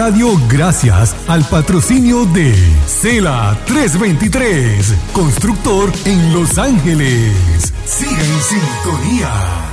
Radio gracias al patrocinio de Cela 323, constructor en Los Ángeles. Siga en sintonía.